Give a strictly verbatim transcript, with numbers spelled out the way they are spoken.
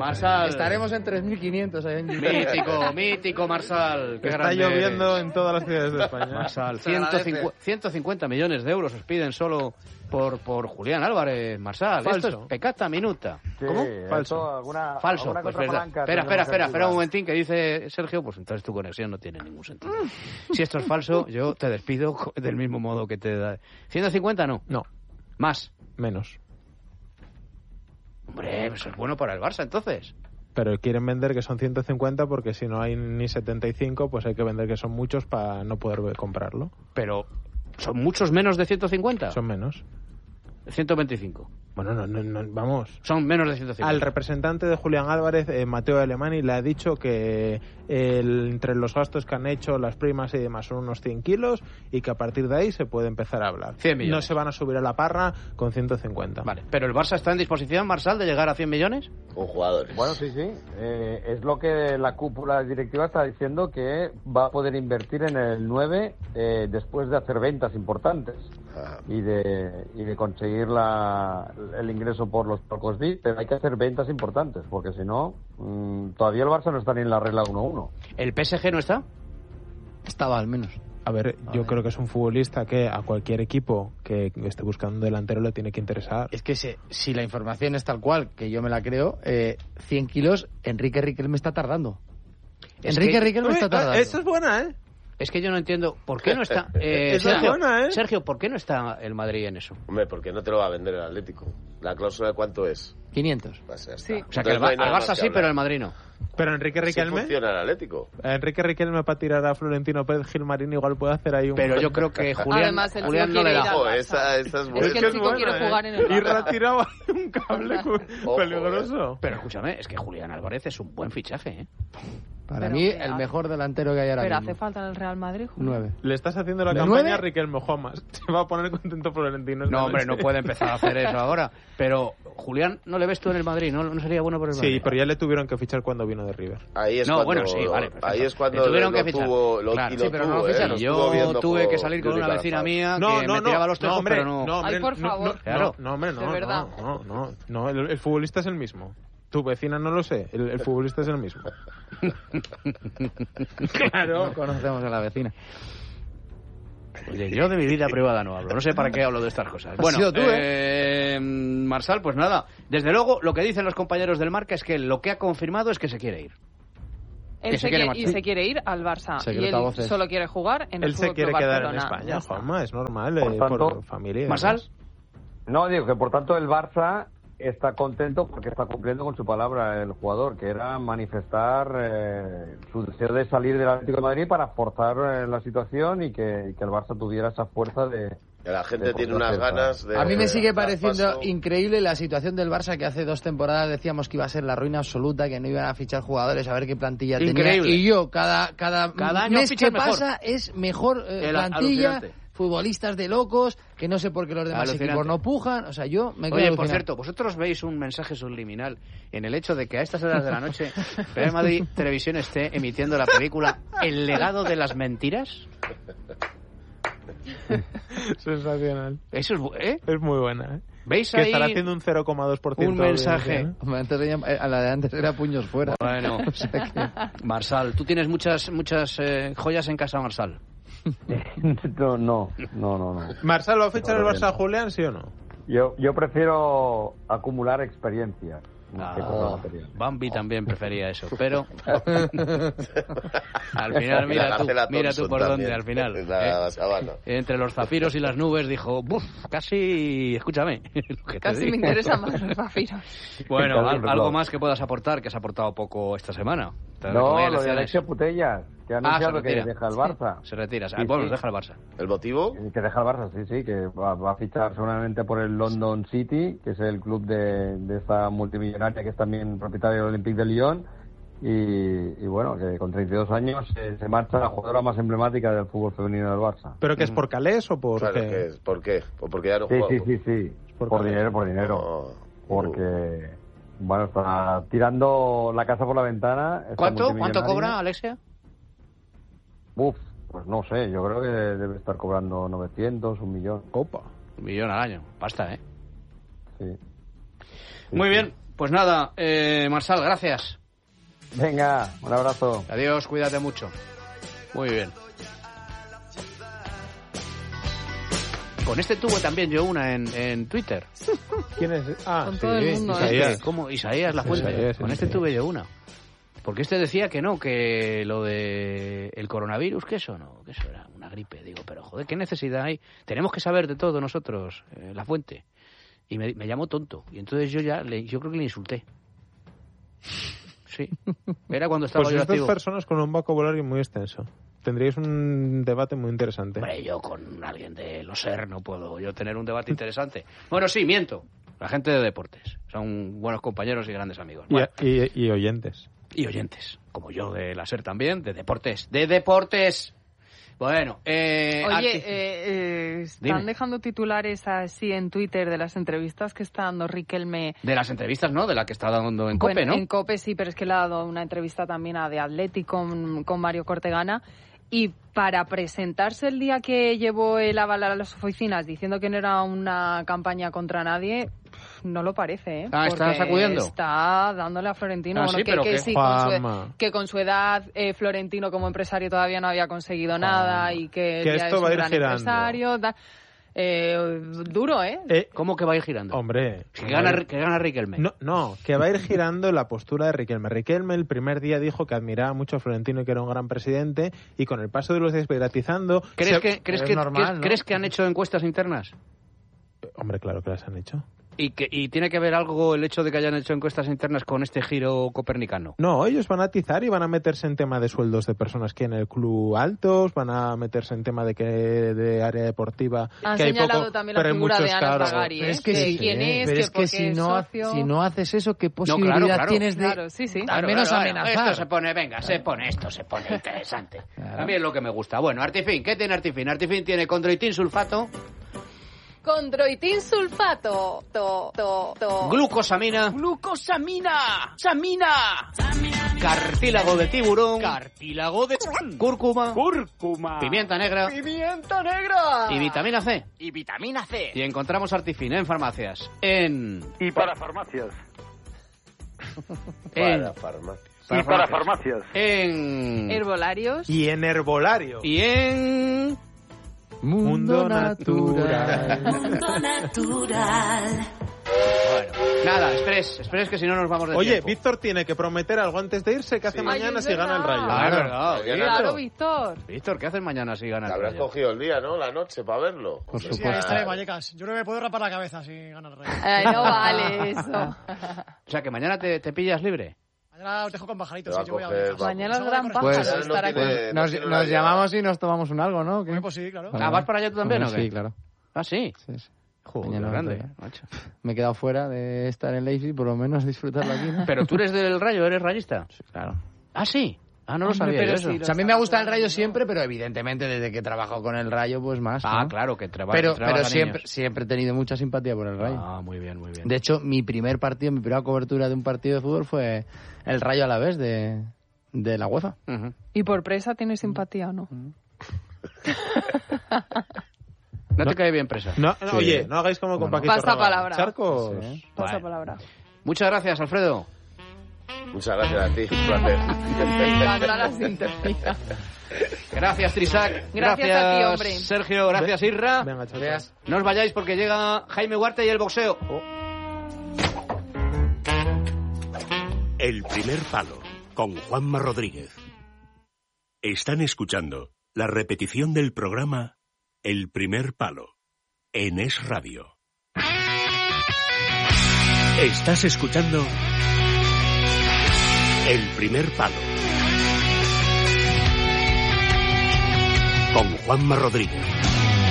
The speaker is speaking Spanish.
Marsal. Estaremos en tres mil quinientos. Ahí en Mítico, mítico Marsal. Qué Está lloviendo eres. En todas las ciudades de España. Marsal, ciento cincuenta millones de euros os piden solo por, por Julián Álvarez, Marsal. Falso. Esto es pecata minuta. Sí, ¿Cómo? Falso. Alguna, Falso, alguna pues verdad. Espera, espera, espera, espera un momentín que dice Sergio, pues entonces tu conexión no tiene ningún sentido. Si esto es falso, yo te despido del mismo modo que te da. ¿ciento cincuenta no? No. ¿Más? Menos. Hombre, eso es bueno para el Barça entonces. Pero quieren vender que son ciento cincuenta porque si no hay ni setenta y cinco, pues hay que vender que son muchos para no poder comprarlo. Pero, ¿son muchos menos de ciento cincuenta? Son menos. ciento veinticinco. Bueno, no, no, no, vamos. Son menos de ciento cincuenta. Al representante de Julián Álvarez, eh, Mateo Alemani, le ha dicho que el, entre los gastos que han hecho, las primas y demás, son unos cien kilos y que a partir de ahí se puede empezar a hablar. cien millones. No se van a subir a la parra con ciento cincuenta. Vale, pero ¿el Barça está en disposición, Marsal, de llegar a cien millones? Con jugadores. Bueno, sí, sí. Eh, es lo que la cúpula directiva está diciendo, que va a poder invertir en el nueve eh, después de hacer ventas importantes ah. y de y de conseguir la, el ingreso por los palcos V I P, pero hay que hacer ventas importantes, porque si no, mmm, todavía el Barça no está ni en la regla uno uno. ¿El P S G no está? Estaba al menos. A ver, a yo ver. creo que es un futbolista que a cualquier equipo que esté buscando un delantero le tiene que interesar. Es que si, si la información es tal cual, que yo me la creo, eh, cien kilos, Enrique Riquelme está tardando. Es Enrique que... Riquelme está tardando. Eso es buena, ¿eh? Es que yo no entiendo por qué no está... Eh, Sergio, buena, ¿eh? Sergio, ¿por qué no está el Madrid en eso? Hombre, porque no te lo va a vender el Atlético. ¿La cláusula de cuánto es? quinientos. Pues sí. O sea, que el, no el Barça sí, pero el Madrid no. Pero Enrique Riquelme... Sí funciona el Atlético. Enrique Riquelme para tirar a Florentino Pérez Gilmarín igual puede hacer ahí un... Pero yo creo que Julián, Además, el Julián no le da. Oh, esa, esa es, es que el chico quiere jugar en el Barça. Y retiraba un cable peligroso. Eh. Pero escúchame, es que Julián Álvarez es un buen fichaje, ¿eh? Para pero mí, el mejor delantero que hay ahora pero mismo. Pero hace falta en el Real Madrid, Julio. Nueve. Le estás haciendo la campaña nueve? A Riquelme Juanmas. Se va a poner contento Florentino. No, hombre, no puede empezar a hacer eso ahora. Pero, Julián, ¿no le ves tú en el Madrid? ¿No, no sería bueno por el Madrid? Sí, pero ya le tuvieron que fichar cuando vino de River. Ahí es no, cuando, bueno, sí, vale. Perfecto. Ahí es cuando le tuvieron lo, que fichar. Tuvo, lo, claro, y lo sí, pero tuvo, no lo ficharon. Eh, Yo tuve que salir con una vecina mía no, que no, me tiraba los tejos, hombre, pero no... no, hombre, Ay, por favor. No, claro. no, hombre, no, de verdad. no, no, no, no el, el futbolista es el mismo. Tu vecina no lo sé, el, el futbolista es el mismo. Claro. No conocemos a la vecina. Oye, yo de mi vida privada no hablo, no sé para qué hablo de estas cosas. Bueno, tú, ¿eh? eh, Marsal, pues nada, desde luego lo que dicen los compañeros del Marca es que lo que ha confirmado es que se quiere ir. Él se, se quiere, quiere y se quiere ir al Barça. Y él voces. solo quiere jugar en el Él se quiere quedar en Barcelona. España, Juanma, es normal, por, eh, tanto, por familia. ¿Marsal? No, digo que por tanto el Barça está contento porque está cumpliendo con su palabra el jugador, que era manifestar eh, su deseo de salir del Atlético de Madrid para forzar eh, la situación y que, y que el Barça tuviera esa fuerza de... Que la gente tiene unas ganas de... A mí me sigue pareciendo paso. increíble la situación del Barça, que hace dos temporadas decíamos que iba a ser la ruina absoluta, que no iban a fichar jugadores, a ver qué plantilla increíble. tenía. Y yo, cada, cada, cada año mes que mejor. pasa es mejor eh, plantilla... Alucinante. Futbolistas de locos, que no sé por qué los demás alucinante. Equipos no pujan, o sea, yo me quedo Oye, alucinado. Por cierto, vosotros veis un mensaje subliminal en el hecho de que a estas horas de la noche Real Madrid Televisión esté emitiendo la película El legado de las mentiras. Sensacional. Eso es, ¿eh? Es muy buena, ¿eh? ¿Veis que ahí estará haciendo un cero coma dos por ciento un mensaje? A la de antes era puños fuera. Bueno, o sea que... Marsal, tú tienes muchas muchas eh, joyas en casa, Marsal. no, no, no, no, no. ¿Marsal va a fichar el Barça a Julián, sí o no? Yo, yo prefiero acumular experiencia. Ah, Bambi también prefería eso, pero al final mira tú, mira tú por dónde, al final la, ¿eh? Entre los zafiros y las nubes dijo, buf, casi, escúchame, lo que casi me interesan más los zafiros. Bueno, al, algo más que puedas aportar, que has aportado poco esta semana. No, lo de Alexia Putellas, que ha anunciado ah, que deja el Barça. Se retira, sí, bueno, sí. deja el Barça. ¿El motivo? Que deja el Barça, sí, sí, que va, va a fichar seguramente por el London City, que es el club de, de esta multimillonaria que es también propietaria del Olympique de Lyon. Y, y bueno, que con treinta y dos años se, se marcha la jugadora más emblemática del fútbol femenino del Barça. ¿Pero que es por Calés o por claro, qué? ¿qué es? ¿Por qué? ¿O porque ya no sí, juega? Sí, sí, sí, por, por dinero, por dinero. Oh. Porque, bueno, está tirando la casa por la ventana. ¿Cuánto? ¿Cuánto cobra, Alexia? Uf, pues no sé, yo creo que debe estar cobrando novecientos, un millón. Opa. Un millón al año, pasta, ¿eh? Sí. sí Muy sí. bien. Pues nada, eh, Marsal, gracias. Venga, un abrazo. Adiós, cuídate mucho. Muy bien. Con este tuve también yo una en, en Twitter. ¿Quién es? Ah, Con sí, todo el mundo, Isaías. ¿eh? ¿Cómo? Isaías La Fuente. Isaías, Con este Isaías. tuve yo una. Porque este decía que no, que lo de el coronavirus, que eso no, que eso era una gripe. Digo, pero joder, ¿qué necesidad hay? Tenemos que saber de todo nosotros, eh, La Fuente. Y me, me llamó tonto. Y entonces yo ya, le, yo creo que le insulté. Sí. Era cuando estaba Pues yo estas activo. personas con un vocabulario muy extenso. Tendríais un debate muy interesante. Hombre, yo con alguien de los S E R no puedo yo tener un debate interesante. Bueno, sí, miento. La gente de deportes. Son buenos compañeros y grandes amigos. Y, Bueno, y- y oyentes. y oyentes, como yo de la S E R también, de deportes. ¡De deportes! Bueno, eh... Oye, arti- eh, eh, están Dime. dejando titulares así en Twitter de las entrevistas que está dando Riquelme. De las entrevistas, ¿no? De la que está dando en COPE, Bueno, ¿no? En COPE sí, pero es que le ha dado una entrevista también a de Atlético con, con Mario Cortegana. Y para presentarse el día que llevó el aval a las oficinas diciendo que no era una campaña contra nadie, no lo parece, ¿eh? Ah, ¿está Porque sacudiendo? Está dándole a Florentino. Ah, bueno, sí, que, pero que que- sí, con su, Juanma. que con su edad eh, Florentino como empresario todavía no había conseguido nada y que, Que ya esto es va a un ir gran girando. empresario. da- eh, duro, ¿eh? Eh, ¿Cómo que va a ir girando? hombre. que, gana, que gana Riquelme. No, no, que va a ir girando la postura de Riquelme. Riquelme el primer día dijo que admiraba mucho a Florentino y que era un gran presidente, y con el paso de los días privatizando... ¿Crees, se- que, ¿crees, es que, normal, que- ¿no? ¿Crees que han hecho encuestas internas? Hombre, claro que las han hecho. ¿Y, que, ¿Y tiene que ver algo el hecho de que hayan hecho encuestas internas con este giro copernicano? No, ellos van a atizar y van a meterse en tema de sueldos de personas que en el club altos, van a meterse en tema de que de área deportiva Han que hay señalado poco, también la pero hay figura muchos de Ana cargos. Zagari, ¿eh? Pero es que de sí, quién ¿eh? es, Pero que es que porque si es no, ha- socio. si no haces eso, ¿qué claro, posibilidad claro. tienes de Claro, sí, sí. al menos Claro, claro, amenazar? Esto se pone, venga, se pone, esto se pone interesante. Claro. A mí es lo que me gusta. Bueno, Artifin, ¿qué tiene Artifin? Artifin tiene condroitin sulfato, Condroitin sulfato. To, to, to. glucosamina, ¡Glucosamina! ¡Samina! cartílago de tiburón, ¡Cartílago de cúrcuma, cúrcuma! pimienta negra ¡Pimienta negra! y vitamina C. Y vitamina C. Y encontramos Artifin en farmacias. En... Y para farmacias. en Para farmacia. Y para farmacias. En... Herbolarios. Y en herbolario. Y en... Mundo natural. Mundo natural. Bueno, nada, express, express que si no nos vamos de Oye, tiempo. Víctor tiene que prometer algo antes de irse. ¿Qué hace Sí. mañana Ay, es si gana el verdad. Rayo? Ah, es verdad. Mañana Víctor. Claro, Víctor. Víctor, ¿qué haces mañana si gana Te el habrás Rayo? cogido el día, ¿no? La noche para verlo. Por Sí, supuesto. ahí estaré, Vallecas. Yo creo que me puedo rapar la cabeza si gana el Rey. Ay, no vale eso. O sea, que mañana te, te pillas libre. Mañana os dejo con pajaritos, Te va sí, yo voy a a coger, Vallecas. va. Mañana el Salgo de gran correr. Pues- pájaro no estará tiene- aquí. no Nos, tiene nos una llamamos y nos tomamos un algo, ¿no? ¿Qué? Bueno, pues sí, claro. Vale. Ah, ¿vas para allá tú también o qué? Sí, claro. Ah, sí. Sí, sí. Joder, Mañana grande, no te- macho. Me he quedado fuera de estar en Leipzig, por lo menos disfrutarlo aquí, ¿no? Pero tú eres del Rayo, ¿eres rayista? Sí, claro. Ah, sí. Ah, no lo Hombre, sabía pero yo eso. sí, O sea, a mí me gusta el Rayo siempre, pero evidentemente desde que trabajo con el Rayo, pues más, Ah, ¿no? claro, que trabaja. Pero, trabaja pero siempre, niños. siempre he tenido mucha simpatía por el Rayo. Ah, muy bien, muy bien. De hecho, mi primer partido, mi primera cobertura de un partido de fútbol fue el Rayo Alavés de, de la UEFA. Ujú. ¿Y por presa tienes simpatía o no? ¿No te cae bien presa? No, no, Sí. Oye, no hagáis como con Bueno. Paquito Pasa Rabanne. palabra. Charcos. Sí. Pasa Vale. palabra. Muchas gracias, Alfredo. Muchas gracias a ti, un placer. Me encanta la sintonía. Gracias, Trisac. Gracias a ti, hombre. Sergio. Gracias, Irra. Venga, chao, Gracias. chao. No os vayáis porque llega Jaime Huarte y el boxeo. El primer palo, con Juanma Rodríguez. Están escuchando la repetición del programa El primer palo, en Es Radio. Estás escuchando El primer palo, con Juanma Rodríguez.